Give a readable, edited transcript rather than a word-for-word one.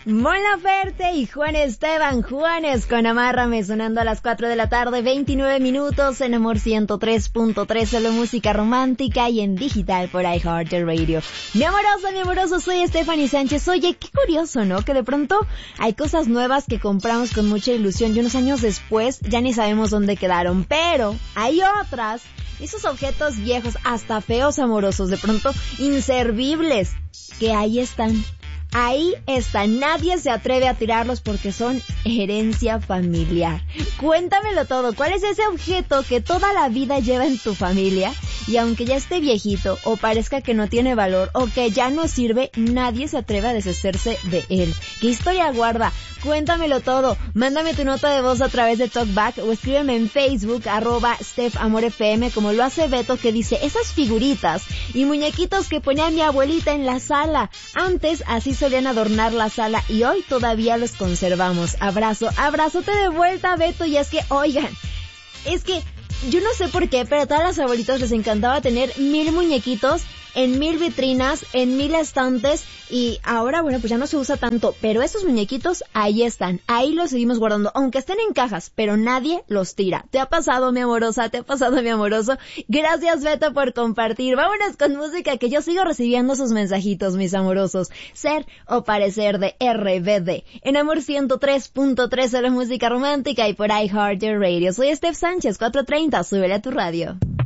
Mon Laferte y Juan Esteban Juanes con Amárrame, sonando a las 4 de la tarde, 29 minutos en Amor 103.3, solo música romántica y en digital por iHeartRadio. Mi amoroso, soy Stephanie Sánchez. Oye, qué curioso, ¿no? Que de pronto hay cosas nuevas que compramos con mucha ilusión y unos años después ya ni sabemos dónde quedaron, pero hay otras, esos objetos viejos, hasta feos amorosos, de pronto inservibles, que ahí están. Ahí está, nadie se atreve a tirarlos porque son herencia familiar. Cuéntamelo todo, ¿cuál es ese objeto que toda la vida lleva en tu familia? Y aunque ya esté viejito, o parezca que no tiene valor, o que ya no sirve, nadie se atreve a deshacerse de él. ¿Qué historia guarda? Cuéntamelo todo, mándame tu nota de voz a través de TalkBack o escríbeme en Facebook, @StephAmorFM, como lo hace Beto, que dice, esas figuritas y muñequitos que ponía mi abuelita en la sala. Antes así solían adornar la sala y hoy todavía los conservamos. Abrazote de vuelta, Beto. Y es que, oigan, es que yo no sé por qué, pero a todas las abuelitas les encantaba tener 1000 muñequitos en 1000 vitrinas, en 1000 estantes, y ahora, bueno, pues ya no se usa tanto, pero esos muñequitos ahí están, ahí los seguimos guardando, aunque estén en cajas, pero nadie los tira. ¿Te ha pasado, mi amorosa? ¿Te ha pasado, mi amoroso? Gracias, Beto, por compartir. Vámonos con música, que yo sigo recibiendo sus mensajitos, mis amorosos. Ser o parecer, de RBD. En Amor 103.3, solo música romántica y por iHeartRadio. Soy Steph Sánchez, 4:30, súbele a tu radio.